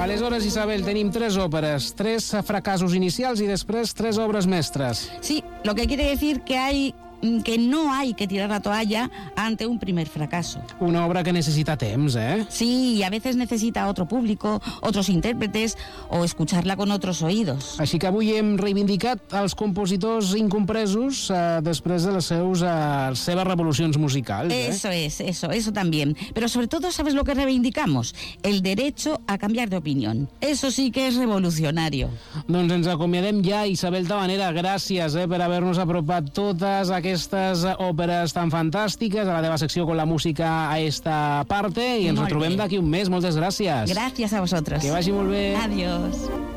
Aleshores, Isabel, tenim 3 òperes, 3 fracassos inicials i després 3 obres mestres. Sí, lo que quiere decir que no hay que tirar la toalla ante un primer fracaso. Una obra que necesita temps, ¿eh? Sí, y a veces necesita otro público, otros intérpretes o escucharla con otros oídos. Així que avui hem reivindicat els compositors incompresos després de les seves revolucions musicals. Eso también. Pero sobre todo, ¿sabes lo que reivindicamos? El derecho a cambiar de opinión. Eso sí que es revolucionario. Doncs ens acomiadem ja, Isabel Tabanera. Gràcies per haver-nos apropat totes aquestes òperes tan fantàstiques a la teva secció con la música a esta parte i ens retrobem d'aquí un mes. Moltes gràcies. Gracias a vosotros. Que vagi molt bé. Adiós.